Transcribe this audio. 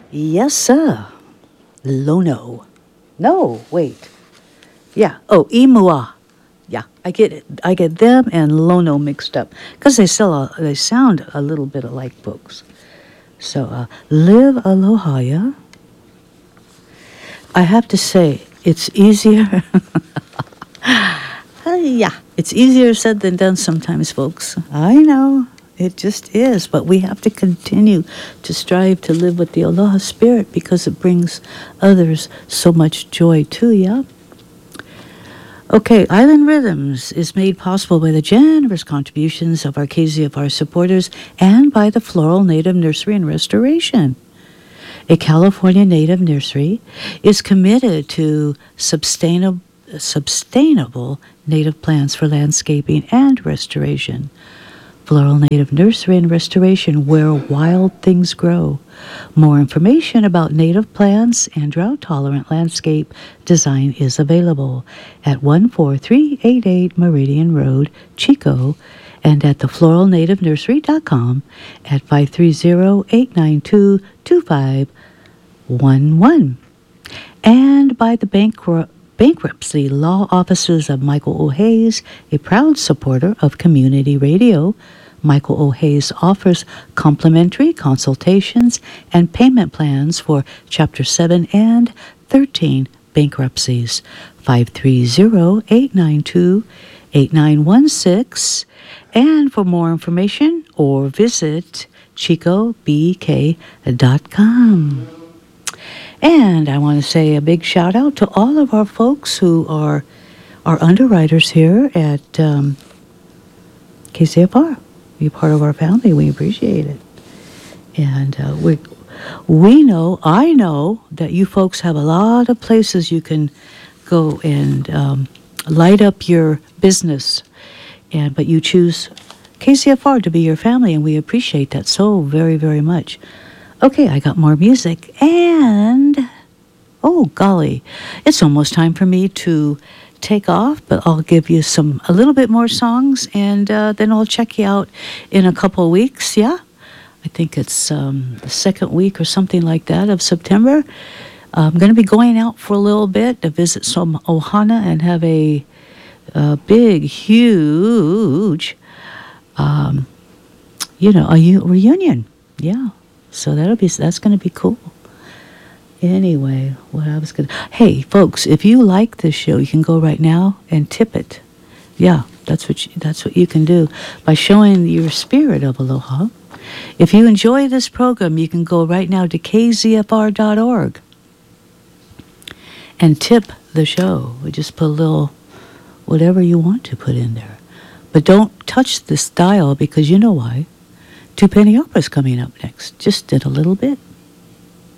Yes, sir. Lono. No, wait. Yeah. Oh, Imua. Yeah, I get it. I get them and Lono mixed up because they sound a little bit alike, folks. So, live aloha, yeah. I have to say, it's easier. Yeah, it's easier said than done sometimes, folks. I know. It just is, but we have to continue to strive to live with the aloha spirit because it brings others so much joy too, yeah? Okay, Island Rhythms is made possible by the generous contributions of our KZFR supporters and by the Floral Native Nursery and Restoration. A California native nursery is committed to sustainable native plants for landscaping and restoration. Floral Native Nursery and Restoration, where wild things grow. More information about native plants and drought-tolerant landscape design is available at 14388 Meridian Road, Chico, and at thefloralnativenursery.com at 530-892-2511. And by the bankruptcy law offices of Michael O'Hays, a proud supporter of community radio. Michael O'Hays offers complimentary consultations and payment plans for Chapter 7 and 13 bankruptcies. 530-892-8916. And for more information, or visit chicobk.com. And I want to say a big shout out to all of our folks who are our underwriters here at KCFR. You're part of our family. We appreciate it. And I know that you folks have a lot of places you can go and light up your business. But you choose KCFR to be your family, and we appreciate that so very, very much. Okay, I got more music, and oh golly, it's almost time for me to take off, but I'll give you a little bit more songs, and then I'll check you out in a couple of weeks, yeah? I think it's the second week or something like that of September. I'm going to be going out for a little bit to visit some ohana and have a big, huge, a reunion, yeah. So that's going to be cool. Anyway, hey, folks, if you like this show, you can go right now and tip it. Yeah, that's what you can do by showing your spirit of aloha. If you enjoy this program, you can go right now to kzfr.org and tip the show. We just put a little whatever you want to put in there. But don't touch this dial because you know why. Two Penny Opera's coming up next, just in a little bit.